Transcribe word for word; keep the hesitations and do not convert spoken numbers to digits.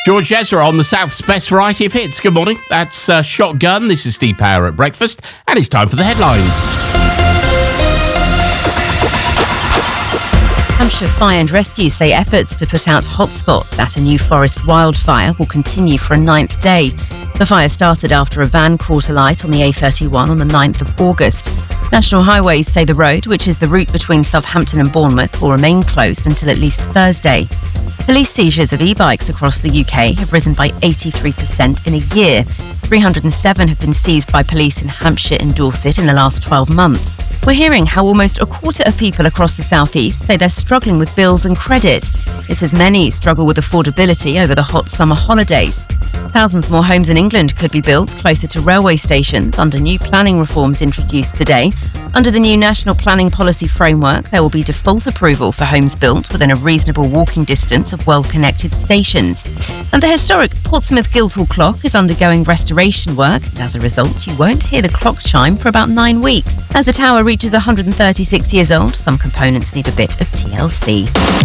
George Ezra on the South's best variety of hits. Good morning. That's uh, Shotgun. This is Steve Power at breakfast, and it's time for the headlines. Hampshire Fire and Rescue say efforts to put out hotspots at a New Forest wildfire will continue for a ninth day. The fire started after a van caught alight on the A thirty-one on the ninth of August. National Highways say the road, which is the route between Southampton and Bournemouth, will remain closed until at least Thursday. Police seizures of e-bikes across the U K have risen by eighty-three percent in a year. three hundred seven have been seized by police in Hampshire and Dorset in the last twelve months. We're hearing how almost a quarter of people across the South East say they're struggling with bills and credit. This as many struggle with affordability over the hot summer holidays. Thousands more homes in England could be built closer to railway stations under new planning reforms introduced today. Under the new National Planning Policy Framework, there will be default approval for homes built within a reasonable walking distance of well-connected stations. And the historic Portsmouth Guildhall clock is undergoing restoration work. As a result, you won't hear the clock chime for about nine weeks. As the tower reaches one hundred thirty-six years old, some components need a bit of T L C.